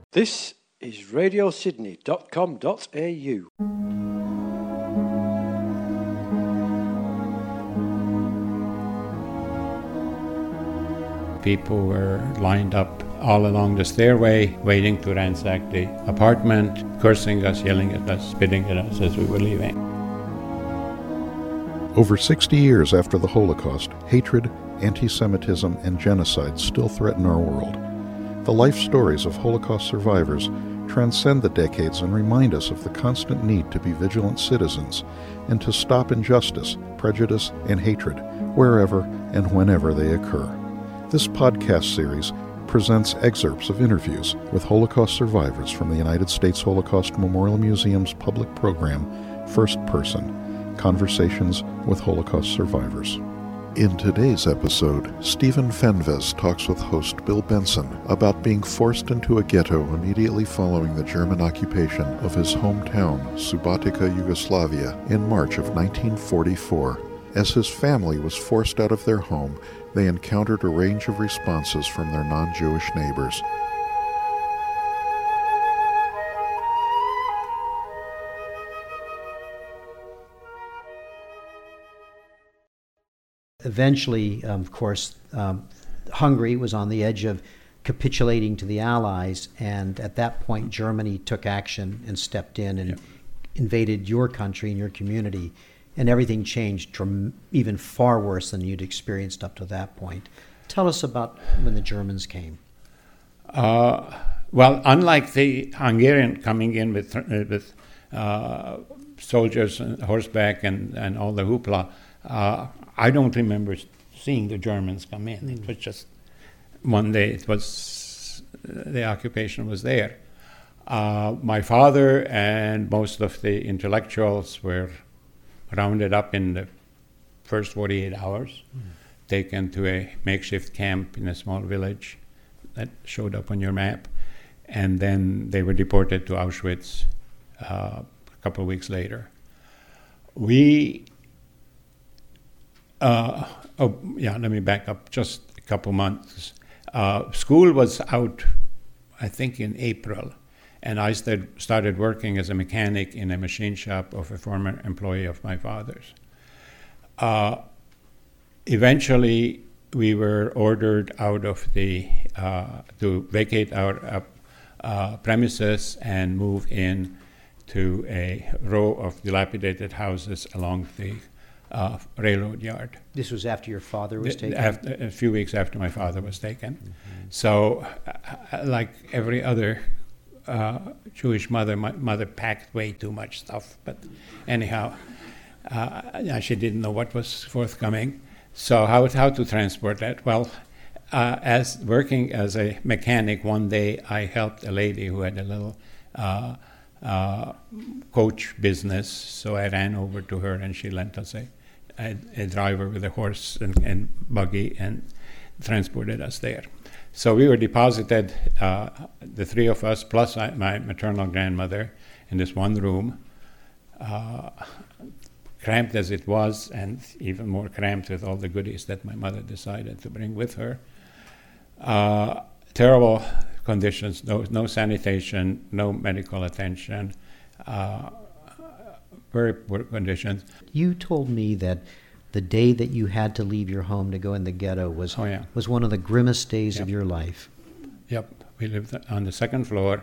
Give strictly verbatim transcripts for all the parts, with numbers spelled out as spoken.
This is radio sydney dot com dot a u. People were lined up all along the stairway, waiting to ransack the apartment, cursing us, yelling at us, spitting at us as we were leaving. Over sixty years after the Holocaust, hatred, anti-Semitism, and genocide still threaten our world. The life stories of Holocaust survivors transcend the decades and remind us of the constant need to be vigilant citizens and to stop injustice, prejudice, and hatred wherever and whenever they occur. This podcast series presents excerpts of interviews with Holocaust survivors from the United States Holocaust Memorial Museum's public program, First Person, Conversations with Holocaust Survivors. In today's episode, Stephen Fenves talks with host Bill Benson about being forced into a ghetto immediately following the German occupation of his hometown, Subotica, Yugoslavia, in March of nineteen forty-four. As his family was forced out of their home, they encountered a range of responses from their non-Jewish neighbors. Eventually, um, of course, um, Hungary was on the edge of capitulating to the Allies, and at that point, Germany took action and stepped in and yep. invaded your country and your community, and everything changed dram- even far worse than you'd experienced up to that point. Tell us about when the Germans came. Uh, well, unlike the Hungarian coming in with uh, with uh, soldiers on horseback and, and all the hoopla, uh, I don't remember seeing the Germans come in. Mm. It was just one day. It was uh, the occupation was there. Uh, my father and most of the intellectuals were rounded up in the first forty-eight hours, mm. taken to a makeshift camp in a small village that showed up on your map, and then they were deported to Auschwitz uh, a couple of weeks later. We Uh, oh, yeah, let me back up just a couple months. Uh, school was out, I think, in April, and I st- started working as a mechanic in a machine shop of a former employee of my father's. Uh, eventually, we were ordered out of the, uh, to vacate our uh, uh, premises and move in to a row of dilapidated houses along the Uh, railroad yard. This was after your father was taken? After, a few weeks after my father was taken. Mm-hmm. So, uh, like every other uh, Jewish mother, my mother packed way too much stuff. But anyhow, uh, she didn't know what was forthcoming. So how how to transport that? Well, uh, as working as a mechanic, one day I helped a lady who had a little uh, uh, coach business. So I ran over to her and she lent us a A, a driver with a horse and, and buggy and transported us there. So we were deposited, uh, the three of us, plus I, my maternal grandmother, in this one room, uh, cramped as it was, and even more cramped with all the goodies that my mother decided to bring with her. Uh, terrible conditions, no, no sanitation, no medical attention, uh, very poor conditions. You told me that the day that you had to leave your home to go in the ghetto was oh, yeah. was one of the grimmest days yep. of your life. Yep. We lived on the second floor,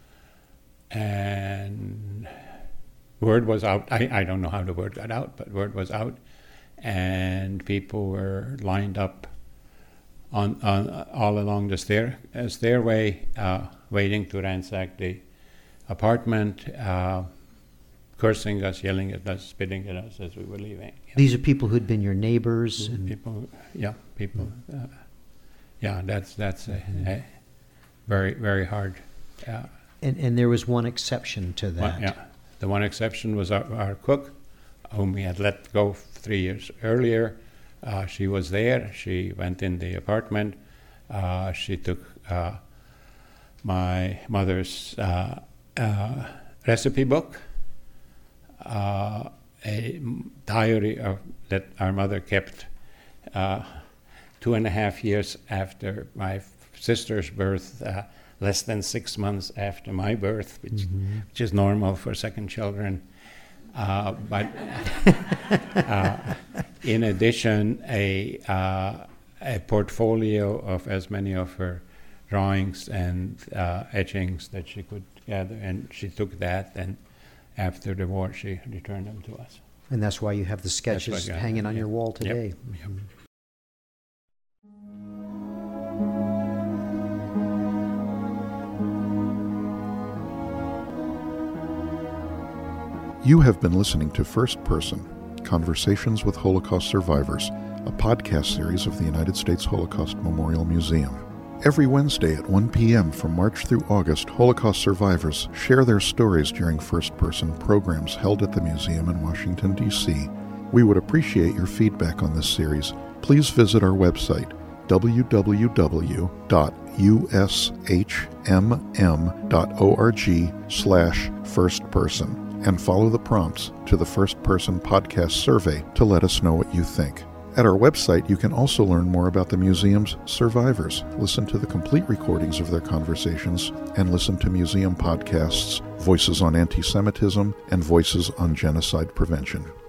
and word was out. I, I don't know how the word got out, but word was out, and people were lined up on, on all along the stair uh, stairway, uh, waiting to ransack the apartment. Uh, cursing us, yelling at us, spitting at us as we were leaving. Yeah. These are people who'd been your neighbors? And people, yeah, people. Mm. Uh, yeah, that's that's a, a very, very hard. Uh, and and there was one exception to that. One, yeah, the one exception was our, our cook, whom we had let go three years earlier. Uh, she was there. She went in the apartment. Uh, she took uh, my mother's uh, uh, recipe book, Uh, a diary of, that our mother kept uh, two and a half years after my f- sister's birth. Uh, less than six months after my birth, which, Mm-hmm. which is normal for second children. Uh, but uh, in addition, a uh, a portfolio of as many of her drawings and uh, etchings that she could gather, and she took that, and after the war she returned them to us. And that's why you have the sketches why I- hanging on yeah. your wall Yep. today. Yep. You have been listening to First Person, Conversations with Holocaust Survivors, a podcast series of the United States Holocaust Memorial Museum. Every Wednesday at one p.m. from March through August, Holocaust survivors share their stories during first-person programs held at the museum in Washington, D C. We would appreciate your feedback on this series. Please visit our website, w w w dot u s h m m dot org slash firstperson, and follow the prompts to the First Person Podcast survey to let us know what you think. At our website, you can also learn more about the museum's survivors, listen to the complete recordings of their conversations, and listen to museum podcasts, Voices on Anti-Semitism and Voices on Genocide Prevention.